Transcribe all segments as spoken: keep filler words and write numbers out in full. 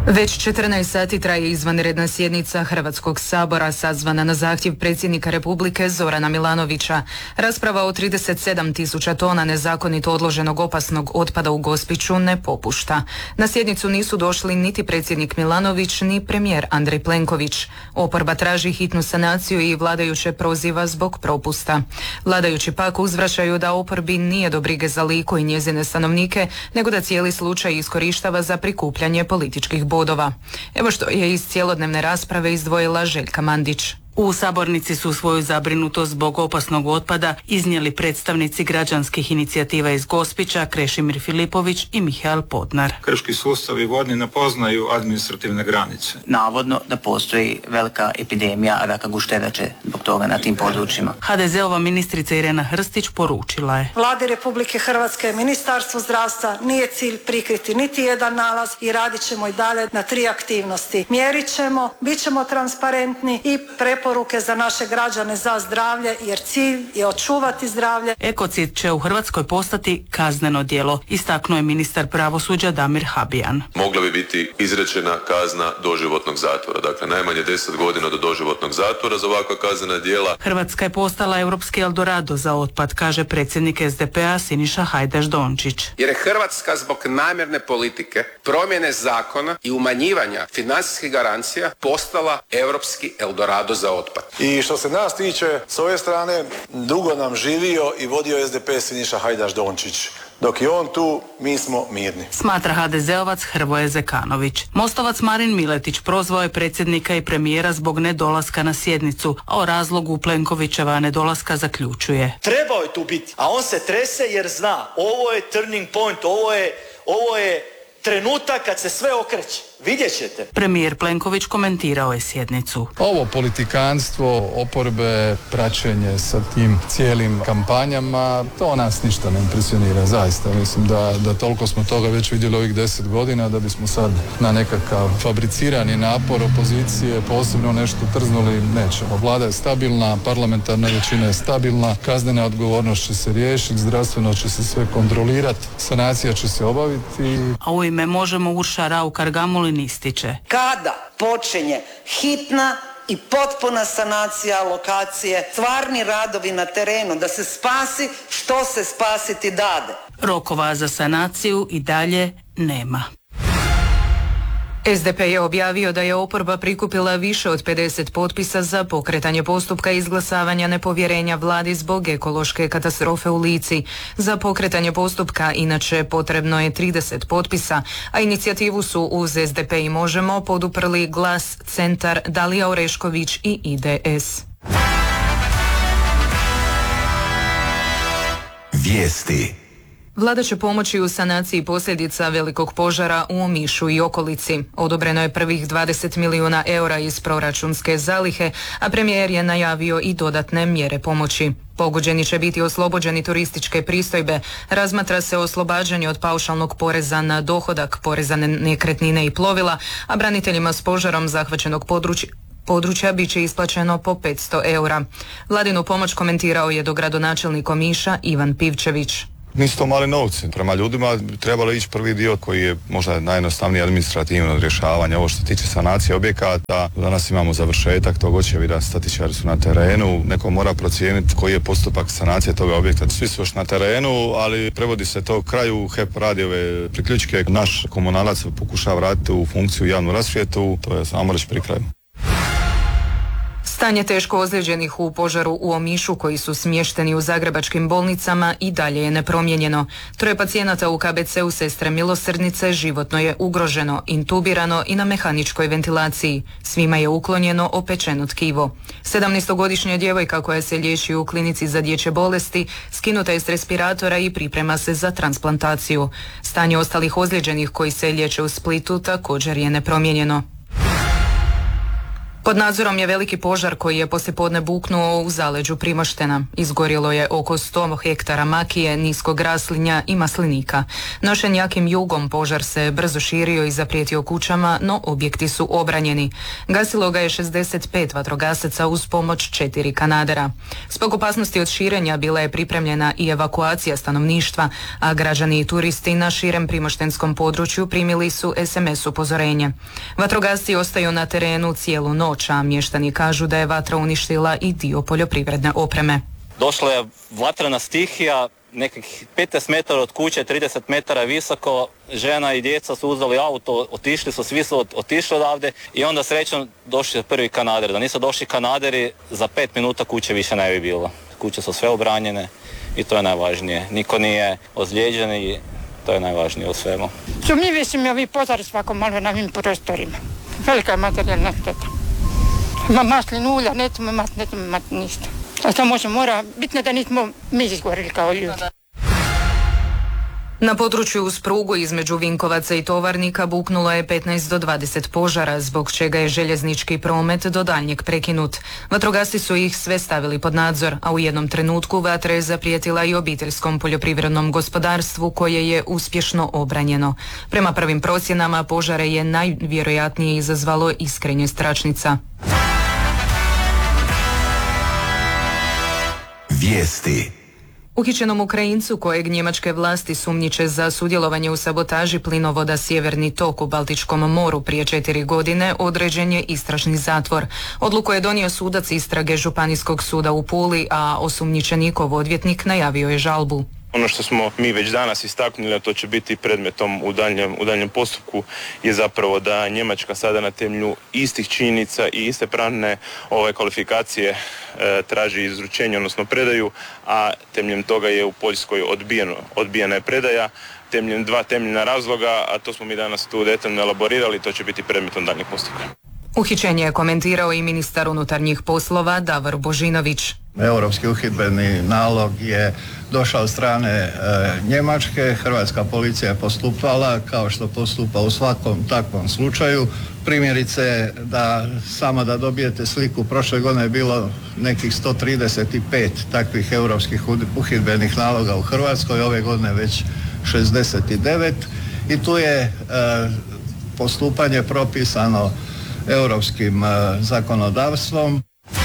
Već četrnaest sati traje izvanredna sjednica Hrvatskog sabora sazvana na zahtjev predsjednika Republike Zorana Milanovića. Rasprava o trideset sedam tisuća tona nezakonito odloženog opasnog otpada u Gospiću ne popušta. Na sjednicu nisu došli niti predsjednik Milanović ni premijer Andrej Plenković. Oporba traži hitnu sanaciju i vladajuće proziva zbog propusta. Vladajući pak uzvraćaju da oporbi nije do brige za Liku i njezine stanovnike, nego da cijeli slučaj iskorištava za prikupljanje političkih bodova. Evo što je iz cjelodnevne rasprave izdvojila Željka Mandić. U sabornici su svoju zabrinutost zbog opasnog otpada iznijeli predstavnici građanskih inicijativa iz Gospića, Krešimir Filipović i Mihael Podnar. Krški sustavi vodni ne poznaju administrativne granice. Navodno da postoji velika epidemija raka gušterače zbog toga na tim područjima. ha de zeova ministrica Irena Hrstić poručila je: Vladi Republike Hrvatske, Ministarstvo zdravstva nije cilj prikriti niti jedan nalaz i radit ćemo i dalje na tri aktivnosti. Mjerit ćemo, bit ćemo transparentni i preporučiti poruke za naše građane za zdravlje, jer cilj je očuvati zdravlje. Ekocid će u Hrvatskoj postati kazneno djelo, istaknuo je ministar pravosuđa Damir Habijan. Mogla bi biti izrečena kazna doživotnog zatvora, dakle najmanje deset godina do doživotnog zatvora za ovakva kaznena djela. Hrvatska je postala europski Eldorado za otpad, kaže predsjednik es de pe a Siniša Hajdaš Dončić. Jer je Hrvatska zbog namjerne politike, promjene zakona i umanjivanja financijskih garancija postala europski Eldorado za otpad. I što se nas tiče, s ove strane, dugo nam živio i vodio es de pe Siniša Hajdaš Dončić. Dok je on tu, mi smo mirni. Smatra ha de zeovac Hrvoje Zekanović. Mostovac Marin Miletić prozvao je predsjednika i premijera zbog nedolaska na sjednicu, a o razlogu Plenkovićeva nedolaska zaključuje: Trebao je tu biti, a on se trese jer zna, ovo je turning point, ovo je, ovo je trenutak kad se sve okreće. Vidjet ćete. Premijer Plenković komentirao je sjednicu. Ovo politikanstvo, oporbe, praćenje sa tim cijelim kampanjama, to nas ništa ne impresionira, zaista. Mislim da, da toliko smo toga već vidjeli ovih deset godina, da bismo sad na nekakav fabricirani napor opozicije posebno nešto trznuli, nećemo. Vlada je stabilna, parlamentarna većina je stabilna, kaznena odgovornost će se riješiti, zdravstveno će se sve kontrolirati, sanacija će se obaviti. A u ime Možemo Urša Raukar Gamulin ističe: Kada počinje hitna i potpuna sanacija lokacije, stvarni radovi na terenu, da se spasi što se spasiti dade. Rokova za sanaciju i dalje nema. es de pe je objavio da je oporba prikupila više od pedeset potpisa za pokretanje postupka izglasavanja nepovjerenja vladi zbog ekološke katastrofe u Lici. Za pokretanje postupka inače potrebno je trideset potpisa, a inicijativu su uz es de pe i Možemo poduprli Glas, Centar, Dalija Orešković i i de es. Vijesti. Vlada će pomoći u sanaciji posljedica velikog požara u Omišu i okolici. Odobreno je prvih dvadeset milijuna eura iz proračunske zalihe, a premijer je najavio i dodatne mjere pomoći. Pogođeni će biti oslobođeni turističke pristojbe, razmatra se oslobađanje od paušalnog poreza na dohodak, poreza na nekretnine i plovila, a braniteljima s požarom zahvaćenog područja područja bit će isplaćeno po petsto eura. Vladinu pomoć komentirao je dogradonačelnik Omiša Ivan Pivčević. Nisu to mali novci. Prema ljudima trebalo ići prvi dio koji je možda najjednostavniji administrativno rješavanje. Ovo što se tiče sanacije objekata, danas imamo završetak tog očevida, statičari su na terenu, neko mora procijeniti koji je postupak sanacije toga objekta. Svi su još na terenu, ali prevodi se to kraju, H E P radi ove priključke, naš komunalac pokušava vratiti u funkciju javnu rasvjetu, to je samo reći pri kraju. Stanje teško ozlijeđenih u požaru u Omišu koji su smješteni u zagrebačkim bolnicama i dalje je nepromijenjeno. Troje pacijenata u ka be ce u Sestre Milosrdnice životno je ugroženo, intubirano i na mehaničkoj ventilaciji. Svima je uklonjeno opečeno tkivo. sedamnaestogodišnja djevojka koja se liječi u klinici za dječje bolesti skinuta je s respiratora i priprema se za transplantaciju. Stanje ostalih ozlijeđenih koji se liječe u Splitu također je nepromijenjeno. Pod nadzorom je veliki požar koji je poslijepodne buknuo u zaleđu Primoštena. Izgorjelo je oko sto hektara makije, niskog raslinja i maslinika. Nošen jakim jugom požar se brzo širio i zaprijetio kućama, no objekti su obranjeni. Gasilo ga je šezdeset pet vatrogasaca uz pomoć četiri kanadera. Zbog opasnosti od širenja bila je pripremljena i evakuacija stanovništva, a građani i turisti na širem primoštenskom području primili su es em es upozorenje. Vatrogasci ostaju na terenu cijelu noć, a mještani kažu da je vatra uništila i dio poljoprivredne opreme. Došla je vatrena stihija, nekih petnaest metara od kuće, trideset metara visoko, žena i djeca su uzeli auto, otišli su, svi su otišli odavde i onda srećom došli prvi kanader. Da nisu došli kanaderi, za pet minuta kuće više ne bi bilo. Kuće su sve obranjene i to je najvažnije. Niko nije ozlijeđen i to je najvažnije u svemu. Sumnjivi su mi ovi požari svako malo na ovim prostorima. Velika je materijalna šteta. Ima maslin ulja, nećemo imati, nećemo imati ništa. A to može, mora, bitno da nismo mi izgorili kao ljudi. Na području uz prugu između Vinkovaca i Tovarnika buknulo je petnaest do dvadeset požara, zbog čega je željeznički promet do daljnjeg prekinut. Vatrogasci su ih sve stavili pod nadzor, a u jednom trenutku vatra je zaprijetila i obiteljskom poljoprivrednom gospodarstvu koje je uspješno obranjeno. Prema prvim procjenama požare je najvjerojatnije izazvalo iskrenje stračnica. Vijesti. Uhićenom Ukrajincu kojeg njemačke vlasti sumnjiče za sudjelovanje u sabotaži plinovoda Sjeverni tok u Baltičkom moru prije četiri godine određen je istražni zatvor. Odluku je donio sudac istrage Županijskog suda u Puli, a osumnjičenikov odvjetnik najavio je žalbu. Ono što smo mi već danas istaknuli, a to će biti predmetom u daljnjem, u daljnjem postupku, je zapravo da Njemačka sada na temelju istih činjenica i iste pravne ove kvalifikacije e, traži izručenje, odnosno predaju, a temeljem toga je u Poljskoj odbijeno, odbijena je predaja, temeljem dva temeljna razloga, a to smo mi danas tu detaljno elaborirali, to će biti predmetom daljnjeg postupka. Uhićenje je komentirao i ministar unutarnjih poslova Davor Božinović. Europski uhidbeni nalog je došao od strane e, Njemačke, hrvatska policija je postupala kao što postupa u svakom takvom slučaju. Primjerice, da samo da dobijete sliku, prošle godine je bilo nekih sto trideset pet takvih europskih uhidbenih naloga u Hrvatskoj, ove godine već šezdeset devet i tu je e, postupanje propisano europskim e, zakonodavstvom.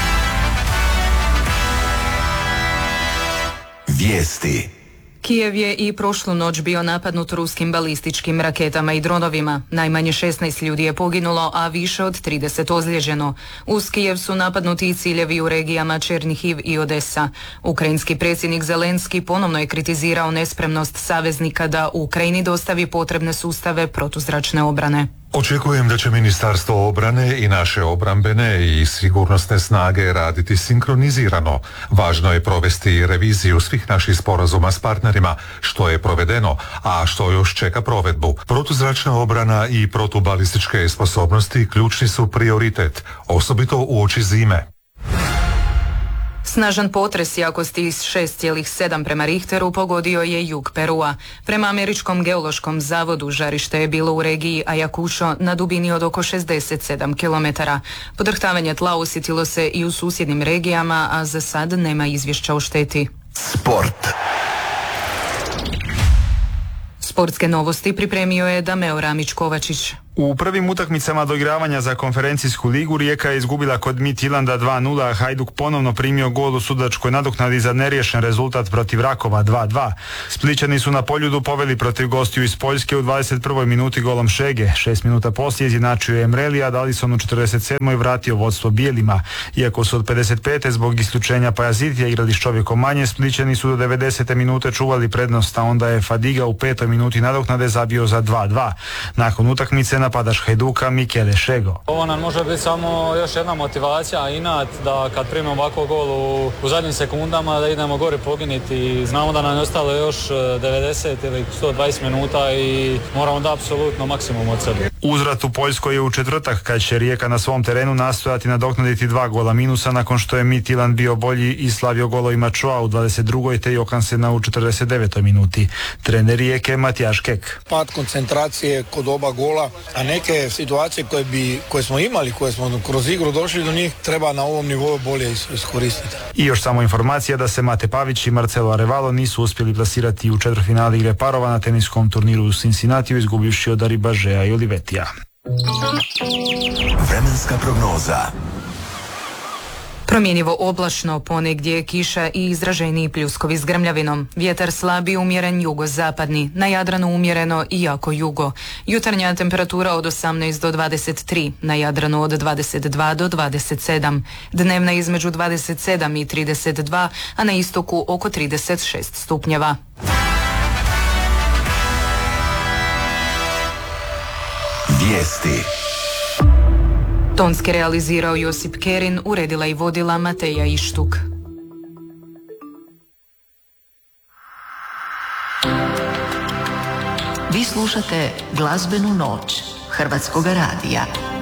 Vijesti. Kijev je i prošlu noć bio napadnut ruskim balističkim raketama i dronovima. Najmanje šesnaest ljudi je poginulo, a više od trideset ozlijeđeno. Uz Kijev su napadnuti i ciljevi u regijama Černihiv i Odesa. Ukrajinski predsjednik Zelenski ponovno je kritizirao nespremnost saveznika da Ukrajini dostavi potrebne sustave protuzračne obrane. Očekujem da će Ministarstvo obrane i naše obrambene i sigurnosne snage raditi sinkronizirano. Važno je provesti reviziju svih naših sporazuma s partnerima, što je provedeno, a što još čeka provedbu. Protuzračna obrana i protubalističke sposobnosti ključni su prioritet, osobito uoči zime. Snažan potres jakosti šest zarez sedam prema Richteru pogodio je jug Perua. Prema Američkom geološkom zavodu žarište je bilo u regiji Ayacucho na dubini od oko šezdeset sedam kilometara. Podrhtavanje tla osjetilo se i u susjednim regijama, a za sad nema izvješća o šteti. Sport. Sportske novosti pripremio je Dameo Ramić-Kovačić. U prvim utakmicama doigravanja za konferencijsku ligu Rijeka je izgubila kod Midtjylanda dva nula, a Hajduk ponovno primio gol u sudačkoj nadoknadi za neriješen rezultat protiv Rakova dva dva. Splićani su na Poljudu poveli protiv gostiju iz Poljske u dvadeset prvoj minuti golom Šege. Šest minuta poslije izjednačio je Emrelija, Dalison u četrdeset sedmoj vratio vodstvo bijelima. Iako su od pedeset pete zbog isključenja Pajazitija igrali s čovjekom manje, Splićani su do devedesete minute čuvali prednost, a onda je Fadiga u petoj minuti nadoknade zabio za dva dva. Nakon utakmice napadaš Hajduka Mikele Šego. Ovo nam može biti samo još jedna motivacija, inat da kad primimo ovako gol u, u zadnjim sekundama da idemo gore poginiti. Znamo da nam je ostalo još devedeset ili sto dvadeset minuta i moramo da apsolutno maksimum od sebe. Uzvrat u Poljskoj je u četvrtak kad će Rijeka na svom terenu nastojati nadoknaditi dva gola minusa nakon što je Midtjylland bio bolji i slavio golovima Čoa u dvadeset drugoj te Jokansena u četrdeset devetoj minuti. Trener Rijeke Matijaš Kek. Pad koncentracije kod oba gola, a neke situacije koje, bi, koje smo imali, koje smo kroz igru došli do njih, treba na ovom nivou bolje iskoristiti. I još samo informacija da se Mate Pavić i Marcelo Arevalo nisu uspjeli plasirati u četvrtfinale igre parova na teniskom turniru u Cincinnatiju, izgubivši od Aribažea i Olivetija. Vremenska prognoza. Promjenjivo oblačno, ponegdje kiša i izraženiji pljuskovi s grmljavinom. Vjetar slabi, umjeren jugozapadni, na Jadranu umjereno i jako jugo. Jutarnja temperatura od osamnaest do dvadeset tri, na Jadranu od dvadeset dva do dvadeset sedam. Dnevna između dvadeset sedam i trideset dva, a na istoku oko trideset šest stupnjeva. Vijesti. Tonski realizirao Josip Kerin, uredila i vodila Mateja Ištuk. Vi slušate Glazbenu noć Hrvatskoga radija.